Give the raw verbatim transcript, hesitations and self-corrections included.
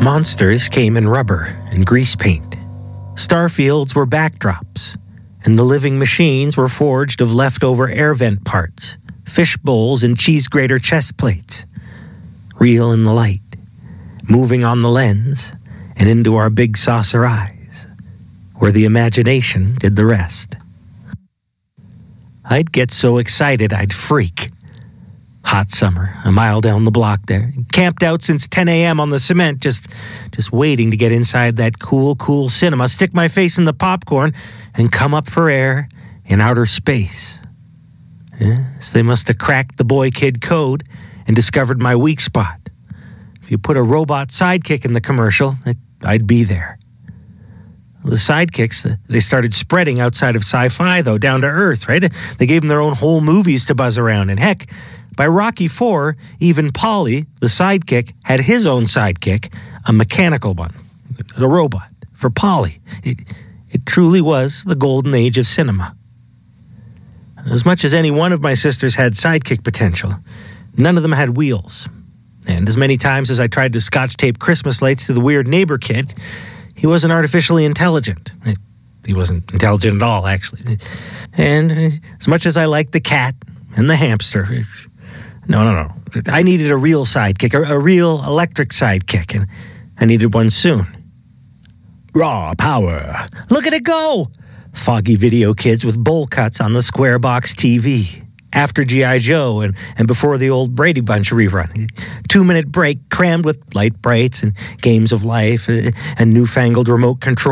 Monsters came in rubber and grease paint. Starfields were backdrops, and the living machines were forged of leftover air vent parts, fish bowls and cheese grater chest plates. Real in the light, moving on the lens and into our big saucer eyes, where the imagination did the rest. I'd get so excited I'd freak. Hot summer, a mile down the block there. Camped out since ten a.m. on the cement, just just waiting to get inside that cool, cool cinema, stick my face in the popcorn, and come up for air in outer space. Yes, they must have cracked the boy-kid code and discovered my weak spot. If you put a robot sidekick in the commercial, I'd be there. The sidekicks, they started spreading outside of sci-fi, though, down to Earth, right? They gave them their own whole movies to buzz around, and heck, by Rocky four, even Polly, the sidekick, had his own sidekick, a mechanical one, a robot, for Polly. It, it truly was the golden age of cinema. As much as any one of my sisters had sidekick potential, none of them had wheels. And as many times as I tried to scotch tape Christmas lights to the weird neighbor kid, he wasn't artificially intelligent. He wasn't intelligent at all, actually. And as much as I liked the cat and the hamster, no, no, no. I needed a real sidekick, a, a real electric sidekick, and I needed one soon. Raw power. Look at it go! Foggy video kids with bowl cuts on the square box T V. After G I. Joe and, and before the old Brady Bunch rerun. Two-minute break crammed with light brights and games of life and newfangled remote control